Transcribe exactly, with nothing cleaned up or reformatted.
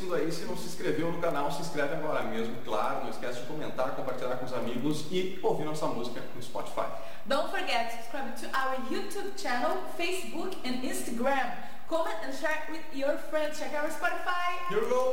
assistindo aí, se não se inscreveu no canal, se inscreve agora mesmo, claro. Não esquece de comentar, compartilhar com os amigos e ouvir nossa música no Spotify. Don't forget to subscribe to our YouTube channel, Facebook and Instagram. Comment and share with your friends. Check our Spotify. Here we go.